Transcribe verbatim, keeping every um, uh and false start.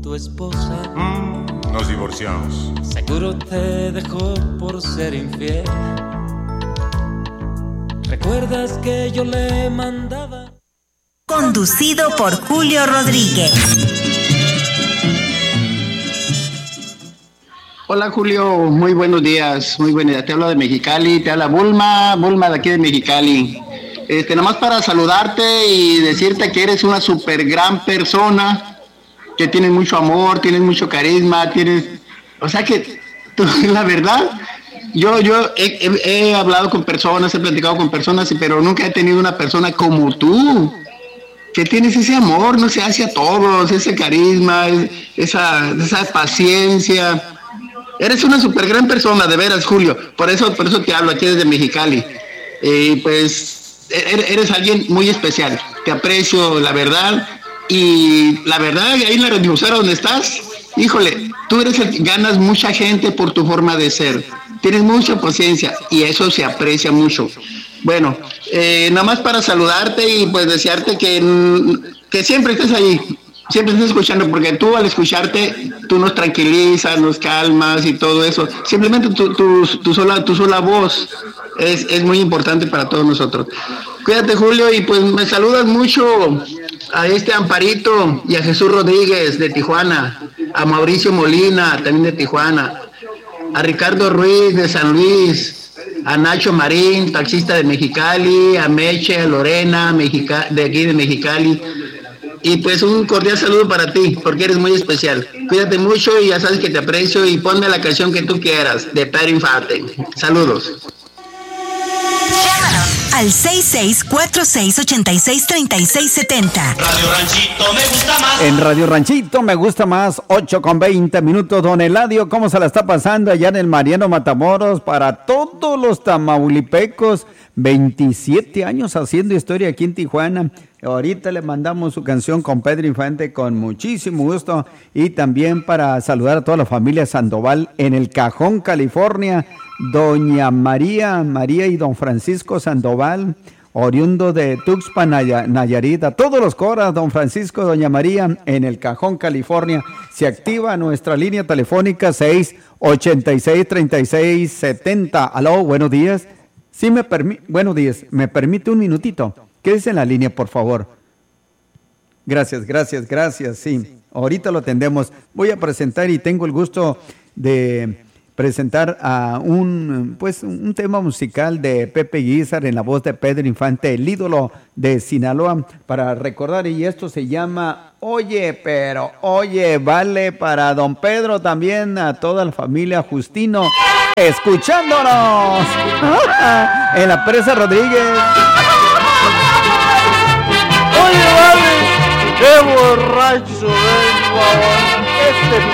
Tu esposa Mm, nos divorciamos. seguro te dejó por ser infiel. ¿Recuerdas que yo le mandaba? Conducido por Julio Rodríguez. Hola Julio, muy buenos días, muy buenos días. Te hablo de Mexicali, te habla Bulma, Bulma de aquí de Mexicali. Este, nada más para saludarte y decirte que eres una súper gran persona, que tienes mucho amor, tienes mucho carisma, tienes... O sea que, tú, la verdad, yo, yo he, he, he hablado con personas, he platicado con personas, pero nunca he tenido una persona como tú, que tienes ese amor, no sé, hacia todos, ese carisma, esa, esa paciencia. Eres una súper gran persona, de veras, Julio. Por eso, por eso te hablo aquí desde Mexicali. Y eh, pues eres alguien muy especial. Te aprecio, la verdad. Y la verdad, ahí en la radiodifusora donde estás, híjole, tú eres el que ganas mucha gente por tu forma de ser. Tienes mucha paciencia y eso se aprecia mucho. Bueno, eh, nada más para saludarte y pues desearte que, que siempre estés ahí. Siempre estás escuchando, porque tú al escucharte, tú nos tranquilizas, nos calmas y todo eso. Simplemente tu, tu, tu, sola, tu sola voz es, es muy importante para todos nosotros. Cuídate, Julio, y pues me saludas mucho a este Amparito y a Jesús Rodríguez de Tijuana, a Mauricio Molina, también de Tijuana, a Ricardo Ruiz de San Luis, a Nacho Marín, taxista de Mexicali, a Meche, a Lorena, Mexica, de aquí de Mexicali. Y pues un cordial saludo para ti, porque eres muy especial. Cuídate mucho y ya sabes que te aprecio y ponme la canción que tú quieras, de Pedro Infante. Saludos. Llámanos al seis seis cuatro seis ocho seis tres seis siete cero. Radio Ranchito me gusta más. En Radio Ranchito me gusta más, ocho con veinte minutos. Don Eladio, ¿cómo se la está pasando allá en el Mariano Matamoros? Para todos los tamaulipecos, veintisiete años haciendo historia aquí en Tijuana. Ahorita le mandamos su canción con Pedro Infante con muchísimo gusto. Y también para saludar a toda la familia Sandoval en El Cajón, California. Doña María, María y don Francisco Sandoval, oriundo de Tuxpan, Nayarit. A todos los coras, don Francisco, doña María, en El Cajón, California. Se activa nuestra línea telefónica seis ocho seis tres seis siete cero. Aló, buenos días. Sí, me permite, buenos días. ¿Me permite un minutito? Quédese en la línea, por favor. Gracias, gracias, gracias. Sí, ahorita lo atendemos. Voy a presentar y tengo el gusto de presentar a un, pues, un tema musical de Pepe Guizar en la voz de Pedro Infante, el ídolo de Sinaloa, para recordar, y esto se llama Oye, pero oye, vale para don Pedro, también a toda la familia Justino, escuchándonos en la Presa Rodríguez. Oye, vale, qué borracho vengo ahora. Este